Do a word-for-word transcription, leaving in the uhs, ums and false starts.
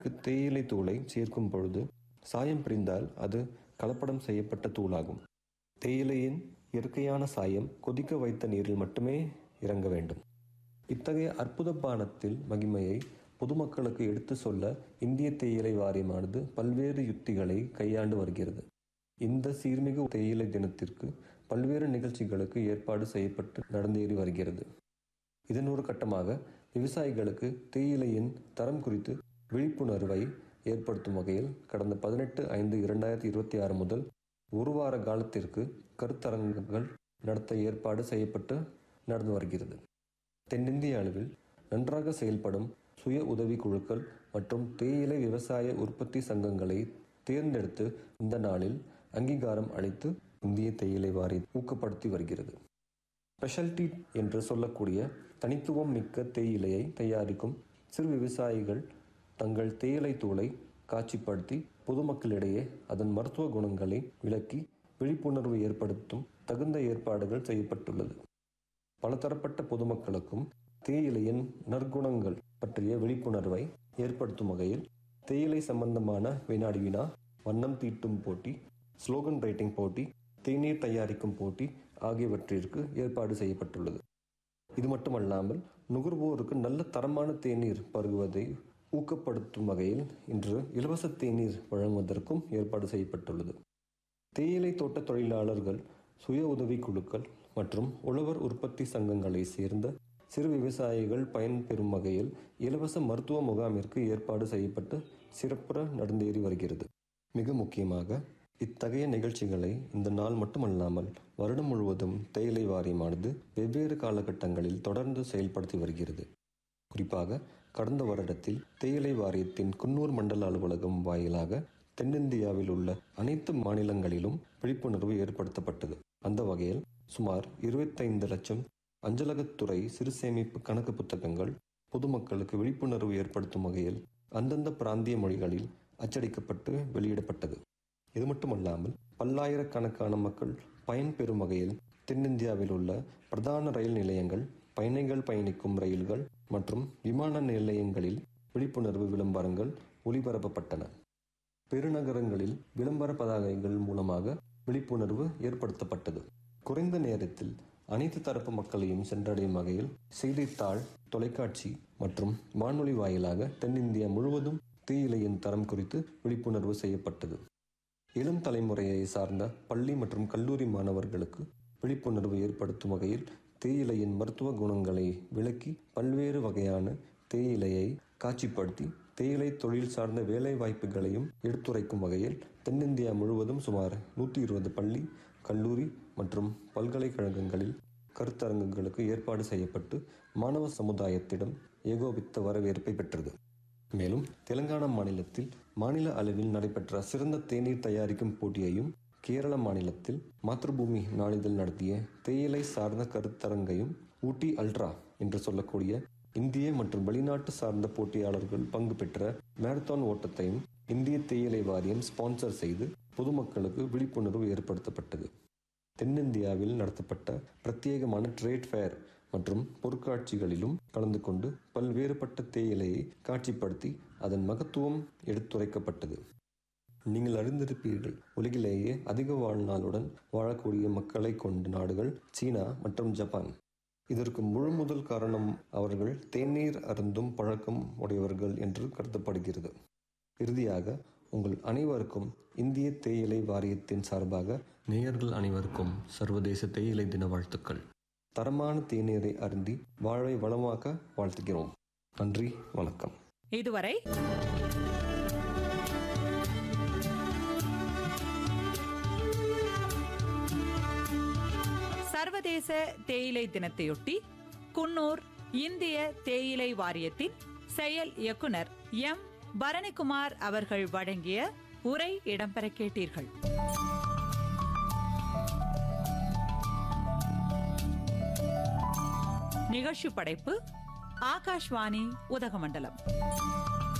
தேயிலை தூளை சேர்க்கும் பொழுது சாயம் பிரிந்தால் அது கலப்படம் செய்யப்பட்ட தூளாகும். தேயிலையின் இயற்கையான சாயம் கொதிக்க வைத்த நீரில் மட்டுமே இறங்க வேண்டும். இத்தகைய அற்புத பானத்தில் மகிமையை பொதுமக்களுக்கு எடுத்து சொல்ல இந்திய தேயிலை வாரியமானது பல்வேறு யுக்திகளை கையாண்டு வருகிறது. இந்த சீர்மிகு தேயிலை தினத்திற்கு பல்வேறு நிகழ்ச்சிகளுக்கு ஏற்பாடு செய்யப்பட்டு நடந்தேறி வருகிறது. இதன் ஒரு கட்டமாக விவசாயிகளுக்கு தேயிலையின் தரம் குறித்து விழிப்புணர்வை ஏற்படுத்தும் வகையில் கடந்த பதினெட்டு ஐந்து இரண்டாயிரத்தி இருபத்தி ஆறு முதல் ஒரு வார காலத்திற்கு கருத்தரங்குகள் நடத்த ஏற்பாடு செய்யப்பட்டு நடந்து வருகிறது. தென்னிந்திய அளவில் நன்றாக செயல்படும் சுய உதவி குழுக்கள் மற்றும் தேயிலை விவசாய உற்பத்தி சங்கங்களை தேர்ந்தெடுத்து இந்த நாளில் அங்கீகாரம் அளித்து இந்திய தேயிலை வாரியம் ஊக்கப்படுத்தி வருகிறது. ஸ்பெஷாலிட்டி என்று சொல்லக்கூடிய தனித்துவம் மிக்க தேயிலையை தயாரிக்கும் சிறு விவசாயிகள் தங்கள் தேயிலை தூளை காட்சிப்படுத்தி பொதுமக்களிடையே அதன் மருத்துவ குணங்களை விளக்கி விழிப்புணர்வு ஏற்படுத்தும் தகுந்த ஏற்பாடுகள் செய்யப்பட்டுள்ளது. பலதரப்பட்ட பொதுமக்களுக்கும் தேயிலையின் நற்குணங்கள் பற்றிய விழிப்புணர்வை ஏற்படுத்தும் வகையில் தேயிலை சம்பந்தமான வினாடி வினா, வண்ணம் தீட்டும் போட்டி, ஸ்லோகன் ரைட்டிங் போட்டி, தேநீர் தயாரிக்கும் போட்டி ஆகியவற்றிற்கு ஏற்பாடு செய்யப்பட்டுள்ளது. இது மட்டுமல்லாமல் நுகர்வோருக்கு நல்ல தரமான தேநீர் பருகுவதை ஊக்கப்படுத்தும் வகையில் இன்று இலவச தேநீர் வழங்குவதற்கும் ஏற்பாடு செய்யப்பட்டுள்ளது. தேயிலை தோட்ட தொழிலாளர்கள், சுய உதவி குழுக்கள் மற்றும் உழவர் உற்பத்தி சங்கங்களை சேர்ந்த சிறு விவசாயிகள் பயன்பெறும் வகையில் இலவச மருத்துவ முகாமிற்கு ஏற்பாடு செய்யப்பட்டு சிறப்புற நடந்தேறி வருகிறது. மிக முக்கியமாக இத்தகைய நிகழ்ச்சிகளை இந்த நாள் மட்டுமல்லாமல் வருடம் முழுவதும் தேயிலை வாரியமானது வெவ்வேறு காலகட்டங்களில் தொடர்ந்து செயல்படுத்தி வருகிறது. குறிப்பாக கடந்த வருடத்தில் தேயிலை வாரியத்தின் குன்னூர் மண்டல அலுவலகம் வாயிலாக தென்னிந்தியாவில் உள்ள அனைத்து மாநிலங்களிலும் விழிப்புணர்வு ஏற்படுத்தப்பட்டது. அந்த வகையில் சுமார் இருபத்தைந்து லட்சம் அஞ்சலகத்துறை சிறு சேமிப்பு கணக்கு புத்தகங்கள் பொதுமக்களுக்கு விழிப்புணர்வு ஏற்படுத்தும் வகையில் அந்தந்த பிராந்திய மொழிகளில் அச்சடிக்கப்பட்டு வெளியிடப்பட்டது. இது மட்டுமல்லாமல் பல்லாயிரக்கணக்கான மக்கள் பயன்பெறும் வகையில் தென்னிந்தியாவில் உள்ள பிரதான ரயில் நிலையங்கள், பயணிகள் பயணிக்கும் ரயில்கள் மற்றும் விமான நிலையங்களில் விழிப்புணர்வு விளம்பரங்கள் ஒளிபரப்பப்பட்டன. பெருநகரங்களில் விளம்பர பதாகைகள் மூலமாக விழிப்புணர்வு ஏற்படுத்தப்பட்டது. குறைந்த நேரத்தில் அனைத்து தரப்பு மக்களையும் சென்றடையும் வகையில் செய்தித்தாள், தொலைக்காட்சி மற்றும் வானொலி வாயிலாக தென்னிந்தியா முழுவதும் தேயிலையின் தரம் குறித்து விழிப்புணர்வு செய்யப்பட்டது. இளம் தலைமுறையை சார்ந்த பள்ளி மற்றும் கல்லூரி மாணவர்களுக்கு விழிப்புணர்வு ஏற்படுத்தும் வகையில் தேயிலையின் மருத்துவ குணங்களை விளக்கி பல்வேறு வகையான தேயிலையை காட்சிப்படுத்தி தேயிலை தொழில் சார்ந்த வேலை வாய்ப்புகளையும் எடுத்துரைக்கும் வகையில் தென்னிந்தியா முழுவதும் சுமார் நூற்றி இருபது பள்ளி, கல்லூரி மற்றும் பல்கலைக்கழகங்களில் கருத்தரங்குகளுக்கு ஏற்பாடு செய்யப்பட்டு மாணவ சமுதாயத்திடம் ஏகோபித்த வரவேற்பை பெற்றது. மேலும் தெலுங்கானா மாநிலத்தில் மாநில அளவில் நடைபெற்ற சிறந்த தேநீர் தயாரிக்கும் போட்டியையும், கேரள மாநிலத்தில் மாத்ருபூமி நாளிதழ் நடத்திய தேயிலை சார்ந்த கருத்தரங்கையும், ஊட்டி அல்ட்ரா என்று சொல்லக்கூடிய இந்திய மற்றும் வெளிநாட்டு சார்ந்த போட்டியாளர்கள் பங்கு பெற்ற மாரத்தான் ஓட்டத்தையும் இந்திய தேயிலை வாரியம் ஸ்பான்சர் செய்து பொதுமக்களுக்கு விழிப்புணர்வு ஏற்படுத்தப்பட்டது. தென்னிந்தியாவில் நடத்தப்பட்ட பிரத்யேகமான ட்ரேட் ஃபேர் மற்றும் பொருட்காட்சிகளிலும் கலந்து கொண்டு பல்வேறுபட்ட தேயிலையை காட்சிப்படுத்தி அதன் மகத்துவம் எடுத்துரைக்கப்பட்டது. நீங்கள் அறிந்திருப்பீர்கள், உலகிலேயே அதிக வாழ்நாளுடன் வாழக்கூடிய மக்களை கொண்ட நாடுகள் சீனா மற்றும் ஜப்பான். இதற்கு முழு முதல் காரணம் அவர்கள் தேநீர் அருந்தும் பழக்கம் உடையவர்கள் என்று கருதப்படுகிறது. இறுதியாக உங்கள் அனைவருக்கும் இந்திய தேயிலை வாரியத்தின் சார்பாக நேயர்கள் அனைவருக்கும் சர்வதேச தேயிலை தின வாழ்த்துக்கள். தரமான தேநீரை அருந்தி வாழ்வை வளமாக்க வாழ்த்துகிறோம். நன்றி, வணக்கம். இதுவரை சர்வதேச தேயிலை தினத்தையொட்டி குன்னூர் இந்திய தேயிலை வாரியத்தின் செயல் இயக்குனர் எம் பரணிக்குமார் அவர்கள் வழங்கிய உரை இடம்பெற கேட்டீர்கள். நிகழ்ச்சி படைப்பு ஆகாஷ்வாணி உதகமண்டலம்.